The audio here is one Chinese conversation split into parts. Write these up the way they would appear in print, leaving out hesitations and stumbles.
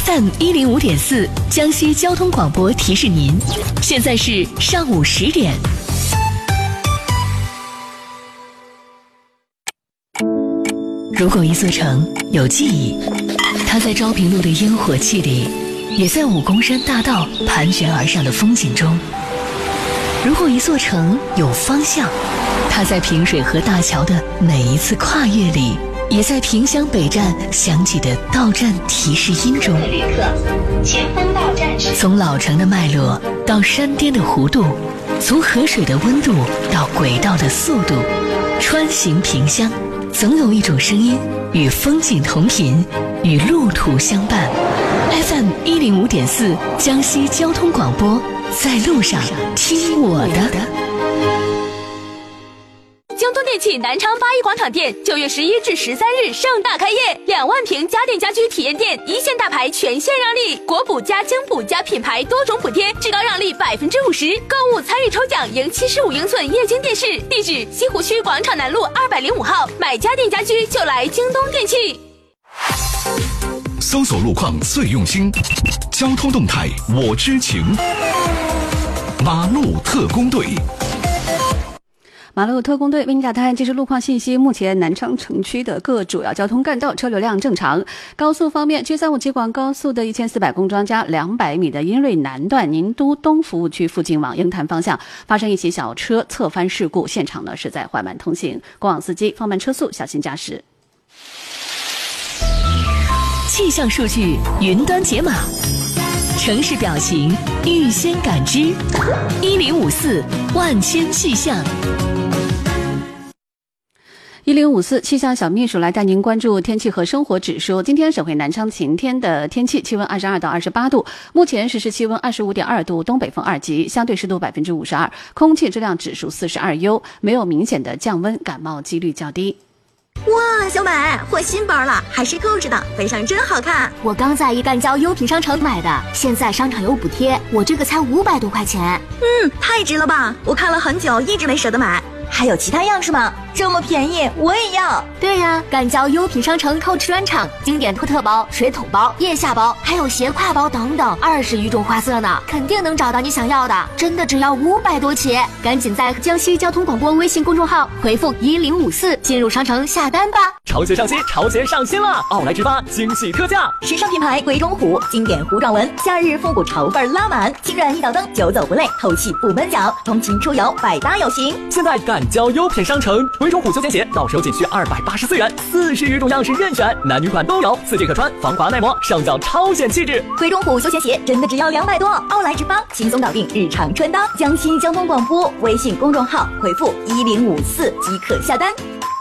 FM105.4江西交通广播提示您，现在是上午10点。如果一座城有记忆，它在昭平路的烟火气里，也在武功山大道盘旋而上的风景中。如果一座城有方向，它在平水河大桥的每一次跨越里，也在萍乡北站响起的到站提示音中。 旅客，前方到站时。 从老城的脉络到山巅的弧度，从河水的温度到轨道的速度，穿行萍乡，总有一种声音与风景同频，与路途相伴。FM105.4江西交通广播，在路上听我的。 京东电器南昌八一广场店9月11至13日盛大开业，2万平家电家居体验店，一线大牌全线让利，国补加京补加品牌多种补贴，至高让利50%，购物参与抽奖赢75英寸液晶电视。地址：西湖区广场南路205号。买家电家居就来京东电器。 搜索路况最用心，交通动态我知情。马路特工队。 马路特工队为您打探这是路况信息。目前南昌城区的各主要交通干道车流量正常。高速方面，G35京广高速的1400公庄加200米的英瑞南段宁都东服务区附近往鹰潭方向发生一起小车侧翻事故，现场呢是在缓慢通行，过往司机放慢车速，小心驾驶。 气象数据云端解码，城市表情预先感知，1054万千气象。 1054气象小秘书来带您关注天气和生活指数。今天省会南昌晴天的天气，气温22到28度，目前实时气温25.2度，东北风2级，相对湿度52%，空气质量指数42优，没有明显的降温，感冒几率较低。 哇，小美，换新包了，还是透视的，背上真好看。 我刚在一干交优品商城买的，现在商场有补贴，我这个才500多块钱。 太值了吧！我看了很久，一直没舍得买。还有其他样式吗？这么便宜，我也要。 对呀，干交优品商城透视专场，经典托特包、水桶包、腋下包，还有斜挎包等等，20余种花色呢，肯定能找到你想要的。真的只要500多起，赶紧在江西交通广播微信公众号回复1054进入商城下单吧。 潮鞋上新，潮鞋上新了！奥莱之发惊喜特价， 时尚品牌鬼冢虎，经典糊状纹，夏日复古潮范拉满，轻软一脚蹬，久走不累，透气不闷脚，通勤出游百搭有型。 现在赶交优品商城，鬼冢虎休闲鞋到手仅需284元，40余种样式任选，男女款都有，4季可穿，防滑耐磨，上脚超显气质。 鬼冢虎休闲鞋真的只要200多，奥莱之发轻松搞定日常穿搭。江西交通广播微信公众号回复1054即可下单。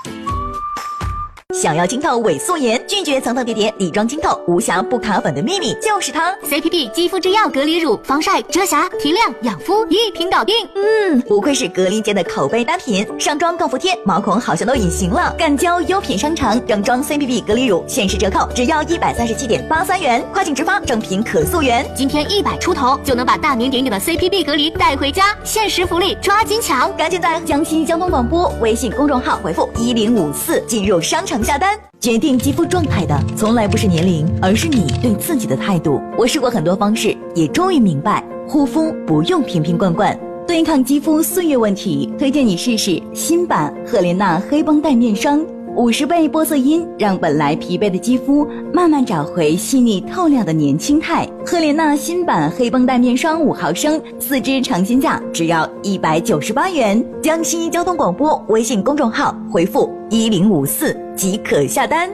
想要清透伪素颜，拒绝层层叠叠底妆清透，无瑕不卡粉的秘密就是它 CPB 肌肤之钥隔离乳，防晒、遮瑕、提亮、养肤一瓶搞定。 不愧是隔离间的口碑单品，上妆更服帖，毛孔好像都隐形了。干交优品商城整装 CPB 隔离乳限时折扣只要137.83元，跨境直发，正品可溯源。 今天100出头就能把大名鼎鼎的 CPB 隔离带回家，限时福利抓紧抢！ 赶紧在江西交通广播微信公众号回复1054进入商城下单。决定肌肤状态的从来不是年龄，而是你对自己的态度。我试过很多方式，也终于明白，护肤不用瓶瓶罐罐，对抗肌肤岁月问题，推荐你试试新版赫莲娜黑绷带面霜，50倍玻色因，让本来疲惫的肌肤慢慢找回细腻透亮的年轻态。赫莲娜新版黑绷带面霜5毫升，4支尝鲜价只要198元。江西交通广播微信公众号回复1054即可下单。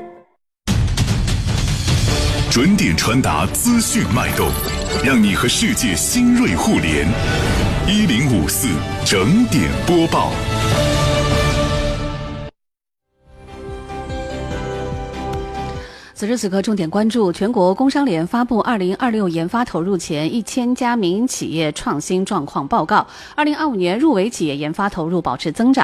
准点传达资讯脉动，让你和世界新锐互联。1054整点播报。 此时此刻，重点关注全国工商联发布2026研发投入前1000家民营企业创新状况报告。2025年入围企业研发投入保持增长。